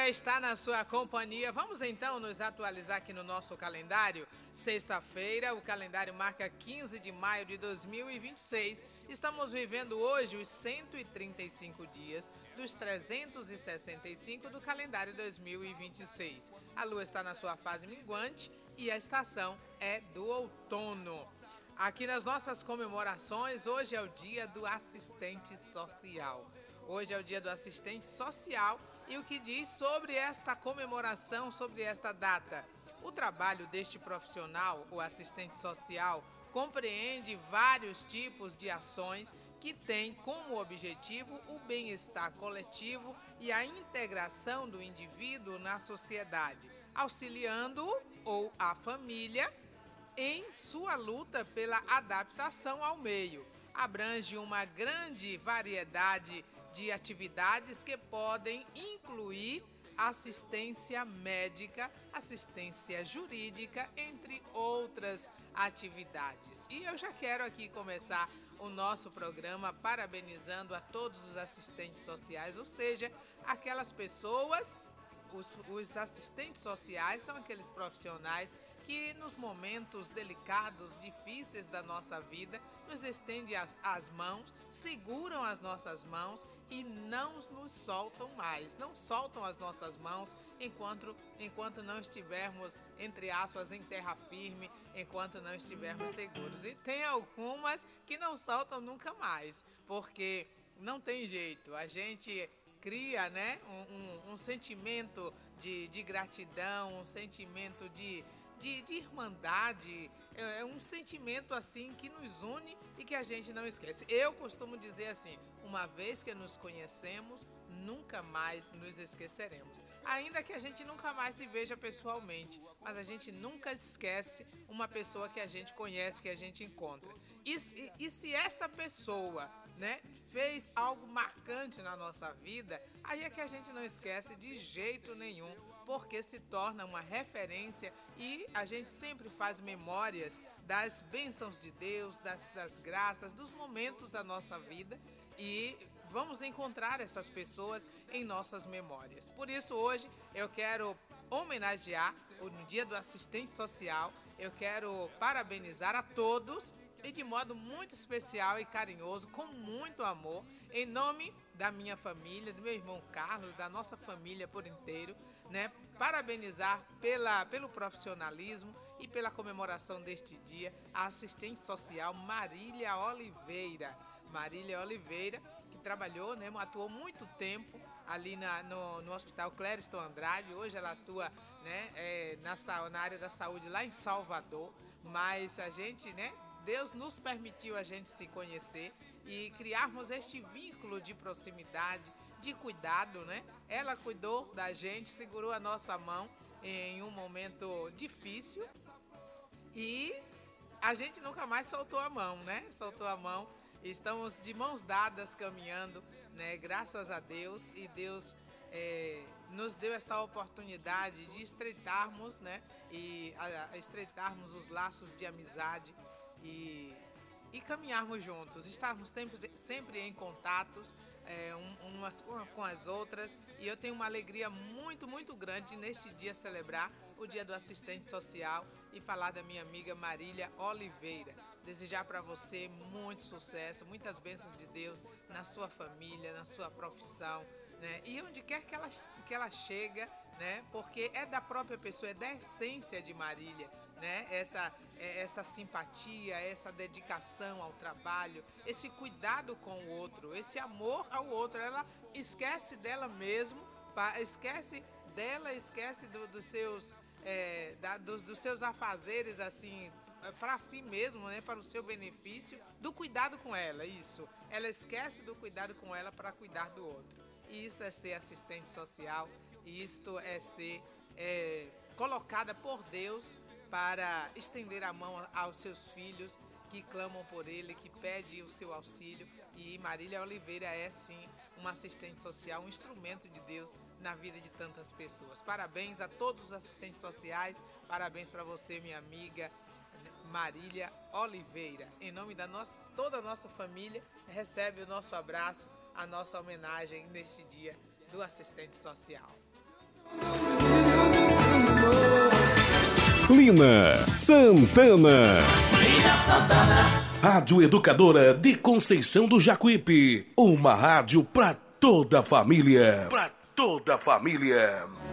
já está na sua companhia. Vamos então nos atualizar aqui no nosso calendário. Sexta-feira, o calendário marca 15 de maio de 2026. Estamos vivendo hoje os 135 dias dos 365 do calendário 2026. A lua está na sua fase minguante e a estação é do outono. Aqui nas nossas comemorações, hoje é o dia do assistente social. Hoje é o dia do assistente social e o que diz sobre esta comemoração, sobre esta data? O trabalho deste profissional, o assistente social, compreende vários tipos de ações que têm como objetivo o bem-estar coletivo e a integração do indivíduo na sociedade, auxiliando-o ou a família em sua luta pela adaptação ao meio. Abrange uma grande variedade de atividades que podem incluir assistência médica, assistência jurídica, entre outras atividades. E eu já quero aqui começar o nosso programa parabenizando a todos os assistentes sociais, ou seja, aquelas pessoas, os assistentes sociais são aqueles profissionais que nos momentos delicados, difíceis da nossa vida, nos estendem as mãos, seguram as nossas mãos e não nos soltam mais, não soltam as nossas mãos enquanto não estivermos, entre aspas, em terra firme, enquanto não estivermos seguros. E tem algumas que não soltam nunca mais, porque não tem jeito, a gente cria, né, um sentimento de gratidão, um sentimento de irmandade, é um sentimento assim que nos une e que a gente não esquece. Eu costumo dizer assim, uma vez que nos conhecemos, nunca mais nos esqueceremos. Ainda que a gente nunca mais se veja pessoalmente, mas a gente nunca esquece uma pessoa que a gente conhece, que a gente encontra. E se esta pessoa, né, fez algo marcante na nossa vida, aí é que a gente não esquece de jeito nenhum, porque se torna uma referência e a gente sempre faz memórias das bênçãos de Deus, das graças, dos momentos da nossa vida e vamos encontrar essas pessoas em nossas memórias. Por isso hoje eu quero homenagear no Dia do Assistente Social, eu quero parabenizar a todos e de modo muito especial e carinhoso, com muito amor, em nome da minha família, do meu irmão Carlos, da nossa família por inteiro, né? Parabenizar pelo profissionalismo e pela comemoração deste dia, a assistente social Marília Oliveira. Marília Oliveira, que trabalhou, né, atuou muito tempo ali no Hospital Clériston Andrade. Hoje ela atua, né, na área da saúde lá em Salvador, mas a gente, né, Deus nos permitiu a gente se conhecer e criarmos este vínculo de proximidade, de cuidado, né? Ela cuidou da gente, segurou a nossa mão em um momento difícil e a gente nunca mais soltou a mão, né? Soltou a mão. Estamos de mãos dadas caminhando, né? Graças a Deus, e Deus nos deu esta oportunidade de estreitarmos, né? E estreitarmos os laços de amizade e caminharmos juntos, estarmos sempre em contatos umas com as outras. E eu tenho uma alegria muito, muito grande neste dia celebrar o Dia do Assistente Social e falar da minha amiga Marília Oliveira. Desejar para você muito sucesso, muitas bênçãos de Deus na sua família, na sua profissão, né? E onde quer que ela chega, né? Porque é da própria pessoa, é da essência de Marília, né? Essa simpatia, essa dedicação ao trabalho, esse cuidado com o outro, esse amor ao outro. Ela esquece dela mesmo, esquece dos seus afazeres assim, para si mesmo, né, para o seu benefício, do cuidado com ela, isso. Ela esquece do cuidado com ela para cuidar do outro. E isso é ser assistente social, e isto é ser colocada por Deus para estender a mão aos seus filhos que clamam por ele, que pedem o seu auxílio. E Marília Oliveira é sim uma assistente social, um instrumento de Deus na vida de tantas pessoas. Parabéns a todos os assistentes sociais, parabéns para você, minha amiga Marília Oliveira. Em nome da toda a nossa família, recebe o nosso abraço, a nossa homenagem neste dia do assistente social. Lina Santana. Rádio Educadora de Conceição do Jacuípe. Uma rádio para toda a família. Para toda a família.